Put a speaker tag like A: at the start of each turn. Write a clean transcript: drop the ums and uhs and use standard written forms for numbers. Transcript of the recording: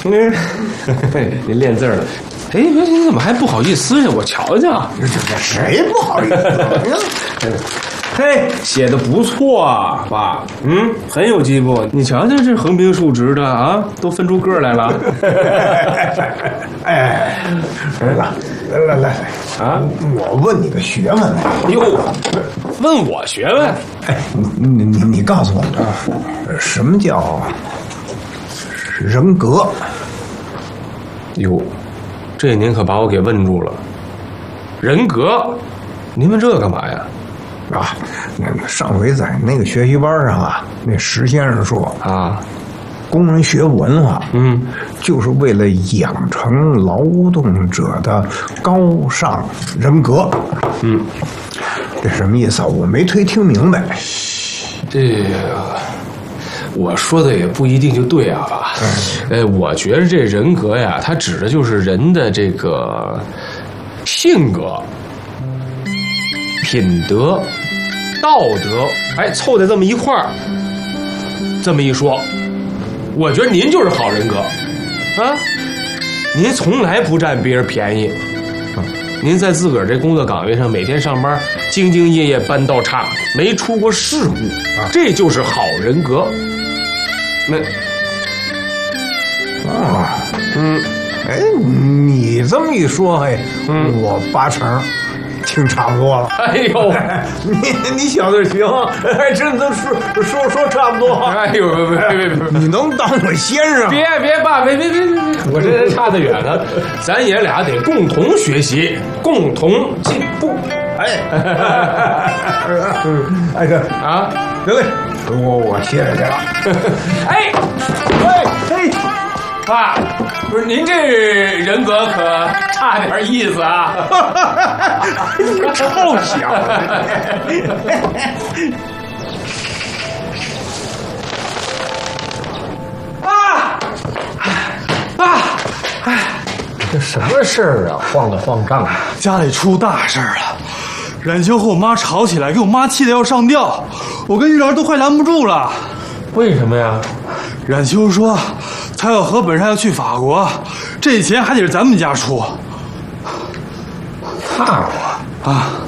A: 你练字了。哎，你怎么还不好意思呀？我瞧瞧，
B: 这谁不好意思？
A: 嘿，写的不错啊，爸，很有进步。你瞧瞧这横平竖直的啊，都分出个来了。
B: 哎，来啊！我问你个学问来。
A: 哟，问我学问？
B: 哎，你告诉我，什么叫人格？
A: 哟，这您可把我给问住了。人格，您问这干嘛呀？
B: 啊，那上回在那个学习班上啊，那石先生说
A: 啊，
B: 工人学文化，就是为了养成劳动者的高尚人格。这什么意思啊？我没听明白。
A: 这我说的也不一定就对啊，爸。我觉得这人格呀，它指的就是人的这个性格、品德、道德，哎，凑在这么一块儿，这么一说，我觉得您就是好人格啊！您从来不占别人便宜，您在自个儿这工作岗位上每天上班兢兢业业搬道岔，没出过事故，这就是好人格。那
B: 哎，你这么一说，我8成听差不多了。
A: 哎呦，
B: 你小子行，还真能说差不多。
A: 哎呦，别，
B: 你能当我先生？
A: 别，爸，别，我这人差得远了，咱爷俩得共同学习，共同进步。
B: 哎哥啊，得嘞，我歇着去了。
A: 哎，爸，不是您这人格可差点意思啊！
B: 臭小子！
C: 这什么事儿啊？慌里慌张的。
D: 家里出大事儿了，冉秋和我妈吵起来，给我妈气得要上吊，我跟玉兰都快拦不住了。
C: 为什么呀？
D: 冉秋说他要和本山要去法国，这钱还得是咱们家出。
C: 法国啊？